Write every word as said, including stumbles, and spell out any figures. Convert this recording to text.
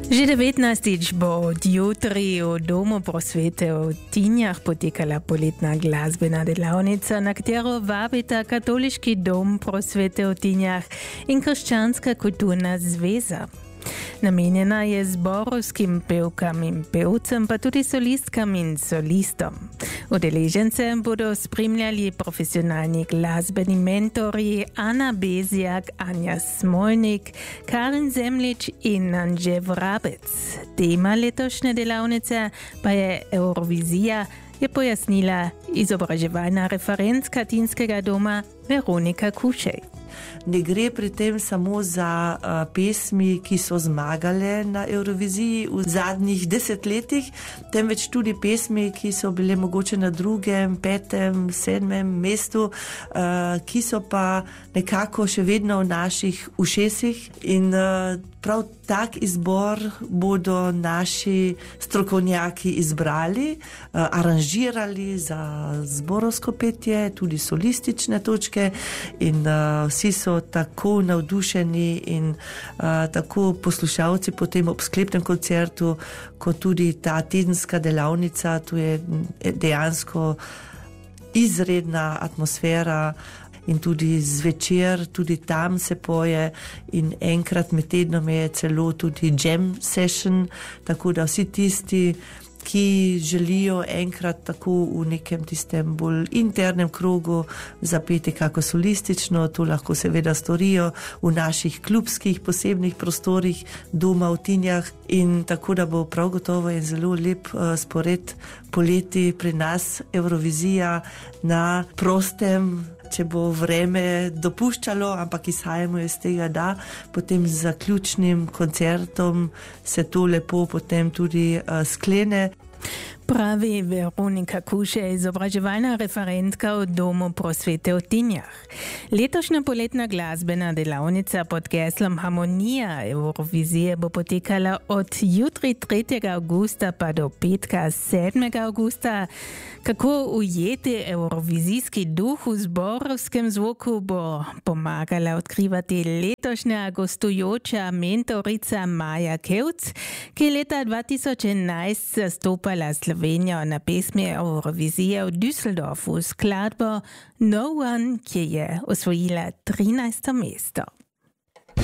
Že devetnajstič bo od jutri v Domu prosvete v Tinjah potekala poletna glasbena delavnica, na katero vabita Katoliški dom prosvete v Tinjah in Krščanska kulturna zveza. Namenjena je zborovskim pevkam in pevcem, pa tudi solistkam in solistom. Udeležence bodo spremljali profesionalni glasbeni mentori Ana Bezjak, Anja Smolnik, Karin Zemlič in Anže Vrabec. Tema letošnje delavnice pa je Eurovizija, je pojasnila izobraževalna referentka Tinskega doma Veronika Kušej. Ne gre pri tem samo za uh, pesmi, ki so zmagale na Euroviziji v zadnjih desetletjih, temveč tudi pesmi, ki so bile mogoče na drugem, petem, sedmem mestu, uh, ki so pa nekako še vedno v naših ušesih in uh, prav tak izbor bodo naši strokovnjaki izbrali, uh, aranžirali za zborovsko petje, tudi solistične točke in uh, vsi so tako navdušeni in uh, tako poslušalci potem ob sklepnem koncertu, kot tudi ta tedenska delavnica, tu je dejansko izredna atmosfera in tudi zvečer, tudi tam se poje in enkrat med tednom je celo tudi jam session, tako da vsi tisti, ki želijo enkrat tako v nekem tistem bolj internem krogu zapeti kako solistično, to lahko seveda storijo v naših klubskih posebnih prostorih doma v Tinjah in tako da bo prav gotovo en zelo lep uh, spored poleti pri nas Eurovizija na prostem, če bo vreme dopuščalo, ampak izhajamo iz tega, da potem z zaključnim koncertom se to lepo potem tudi uh, sklene. Pravi Veronika Kušej, izobraževalna referentka v Domu prosvete v Tinjah. Letošnja poletna glasbena delavnica pod geslom Harmonija Eurovizije bo potekala od jutri tretjega avgusta pa do petka sedmega avgusta. Kako ujeti eurovizijski duh v zborovskem zvoku bo pomagala odkrivati letošnja gostujoča mentorica Maja Kevc, ki je leta dva tisoč enajst zastopala Slovenijo na pesmi Eurovizije v Düsseldorfu skladbo No One, ki je osvojila trinajsto mesto.